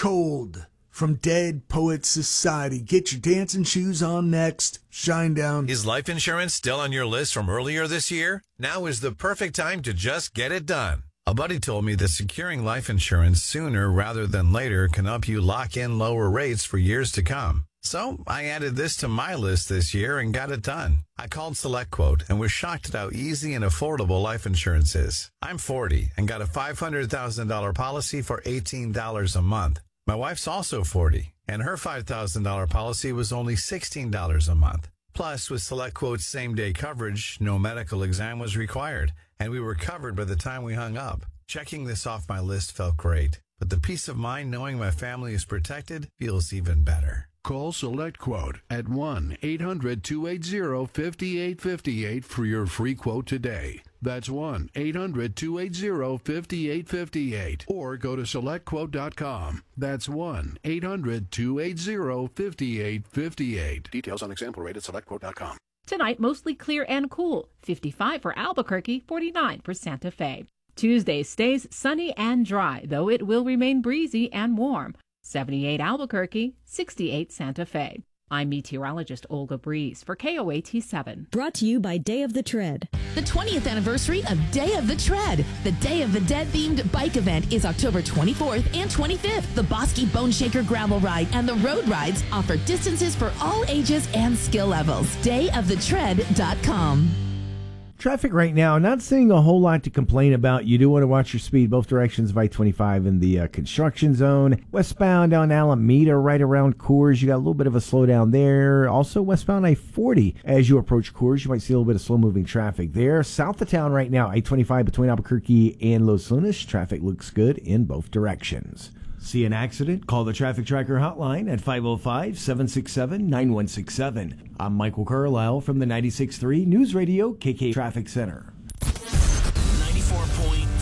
Cold from Dead Poets Society. Get your dancing shoes on next. Shinedown. Is life insurance still on your list from earlier this year? Now is the perfect time to just get it done. A buddy told me that securing life insurance sooner rather than later can help you lock in lower rates for years to come. So I added this to my list this year and got it done. I called SelectQuote and was shocked at how easy and affordable life insurance is. I'm 40 and got a $500,000 policy for $18 a month. My wife's also 40, and her $5,000 policy was only $16 a month. Plus, with SelectQuote's same-day coverage, no medical exam was required, and we were covered by the time we hung up. Checking this off my list felt great, but the peace of mind knowing my family is protected feels even better. Call SelectQuote at 1-800-280-5858 for your free quote today. That's 1-800-280-5858. Or go to SelectQuote.com. That's 1-800-280-5858. Details on example rate at SelectQuote.com. Tonight, mostly clear and cool. 55 for Albuquerque, 49 for Santa Fe. Tuesday stays sunny and dry, though it will remain breezy and warm. 78 Albuquerque, 68 Santa Fe. I'm meteorologist Olga Breeze for KOAT7. Brought to you by Day of the Tread. The 20th anniversary of Day of the Tread. The Day of the Dead-themed bike event is October 24th and 25th. The Bosky Bone Shaker gravel ride and the road rides offer distances for all ages and skill levels. DayofTheTread.com. Traffic right now, not seeing a whole lot to complain about. You do want to watch your speed both directions of I-25 in the construction zone. Westbound on Alameda right around Coors, you got a little bit of a slowdown there. Also westbound I-40 as you approach Coors, you might see a little bit of slow-moving traffic there. South of town right now, I-25 between Albuquerque and Los Lunas, traffic looks good in both directions. See an accident? Call the Traffic Tracker hotline at 505-767-9167. I'm Michael Carlisle from the 96.3 News Radio KK Traffic Center. 94.9